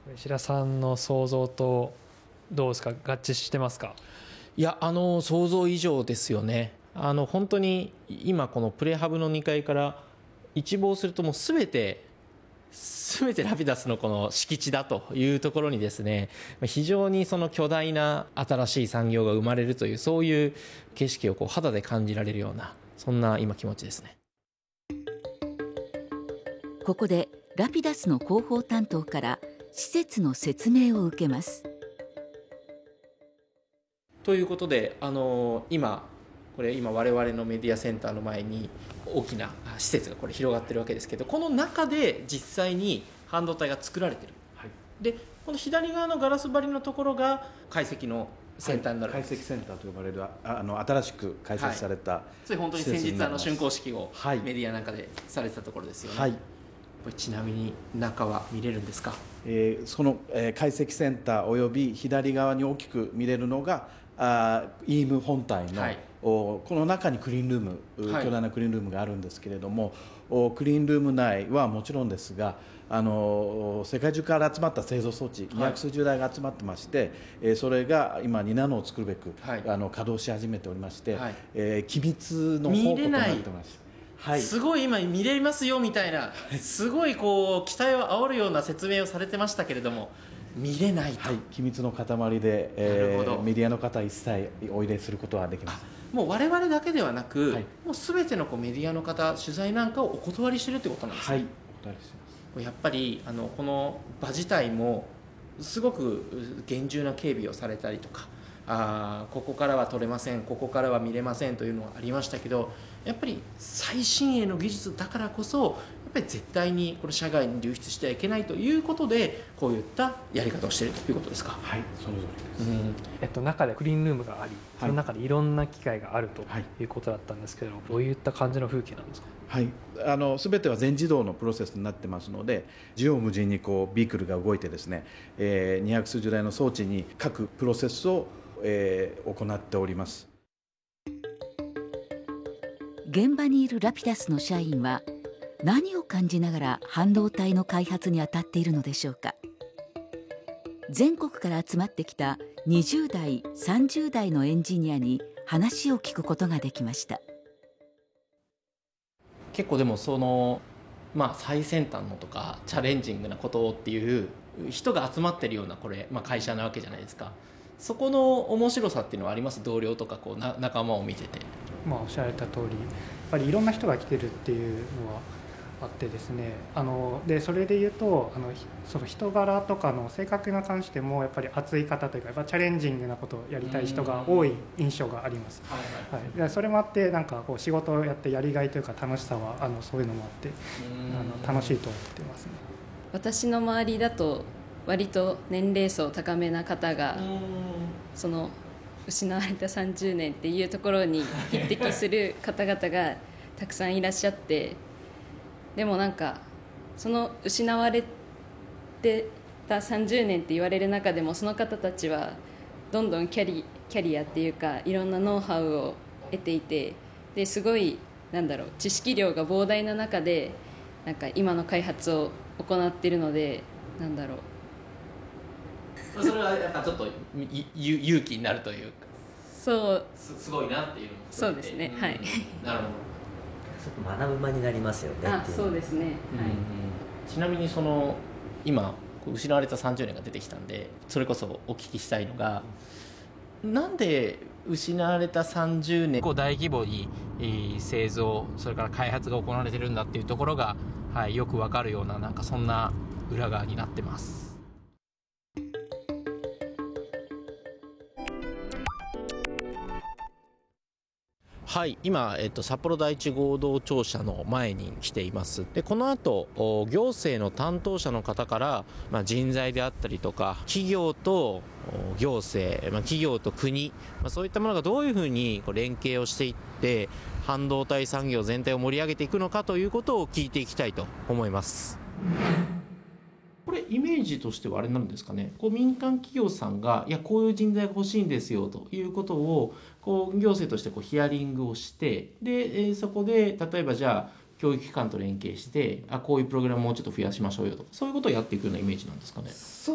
石田さんの想像とどうですか、合致してますか？ いや、想像以上ですよね。本当に今このプレハブの2階から一望するともう全てラピダスのこの敷地だというところにですね、非常にその巨大な新しい産業が生まれるという、そういう景色をこう肌で感じられるような、そんな今気持ちですね。 ここでラピダスの広報担当から施設の説明を受けます。 ということで、今我々のメディアセンターの前に大きな施設がこれ広がってるわけですけど、この中で実際に半導体が作られてる、はい、でこの左側のガラス張りのところが解析のセンターになる、 解析センターと呼ばれる新しく開設された、 それ本当に先日竣工式をはいメディアなんかでされてたところですよね、 はい、 これちなみに中は見れるんですか？ その、解析センターおよび左側に大きく見れるのがEAM 本体の、はい、この中にクリーンルーム、巨大なクリーンルームがあるんですけれども、クリーンルーム内はもちろんですが、世界中から集まった製造装置200数十台が集まってまして、それが今2ナノを作るべく、はい、稼働し始めておりまして、はい、機密の宝庫となってます。 はい、すごい今見れますよみたいな、すごいこう期待を煽るような説明をされてましたけれども、見れないと、 はい、機密の塊で、メディアの方一切お入れすることはできます。 もう我々だけではなく、はい、もう全てのメディアの方、取材なんかをお断りしてるってことなんですね。 はい、お断りしてます。 やっぱりこの場自体もすごく厳重な警備をされたりとか、ここからは撮れません、ここからは見れませんというのがありましたけど、やっぱり最新鋭の技術だからこそ、やっぱり絶対にこれ社外に流出してはいけないということで、こういったやり方をしているということですか？ はい、その通りです。 中でクリーンルームがあり、その中でいろんな機械があるということだったんですけど、どういった感じの風景なんですか？ はい、全ては全自動のプロセスになってますので、縦横無尽にこうビークルが動いてですね、200数十台の装置に各プロセスを、行っております。 現場にいるラピダスの社員は何を感じながら半導体の開発に当たっているのでしょうか。全国から集まってきた20代30代のエンジニアに話を聞くことができました。 結構でも最先端のとかチャレンジングなことっていう人が集まってるようなこれ、会社なわけじゃないですか。そこの面白さっていうのはあります？同僚とか仲間を見てて。 おっしゃられた通り、やっぱりいろんな人が来てるっていうのはあってですね、でそれで言うとその人柄とかの性格に関してもやっぱり熱い方というか、やっぱチャレンジングなことをやりたい人が多い印象があります。はい、それもあってなんかこう仕事をやってやりがいというか楽しさはそういうのもあって楽しいと思ってますね。 私の周りだと割と年齢層高めな方がその失われた30年っていうところに匹敵する方々がたくさんいらっしゃって、でもなんかその失われてた30年って言われる中でも、その方たちはどんどんキャリアっていうかいろんなノウハウを得ていて、ですごい知識量が膨大な中でなんか今の開発を行っているので、 それはやっぱちょっと勇気になるというか、 そうすごいなっていうのもそうですね、はい。 なるほど。 ちょっと学ぶ場になりますよね。 そうですね、はい。 ちなみに今失われた30年が出てきたんで、それこそお聞きしたいのが、なんで失われた30年大規模に製造、それから開発が行われてるんだっていうところが、よくわかるような、そんな裏側になってます。はい、今、札幌第一合同庁舎の前に来ています。でこの後行政の担当者の方から、人材であったりとか企業と行政、企業と国、そういったものがどういうふうに連携をしていって半導体産業全体を盛り上げていくのかということを聞いていきたいと思います。これイメージとしてはあれなんですかね、民間企業さんがこういう人材が欲しいんですよということを行政としてヒアリングをして、でそこで例えばじゃあ教育機関と連携してこういうプログラムをもうちょっと増やしましょうよとか、そういうことをやっていくようなイメージなんですかね。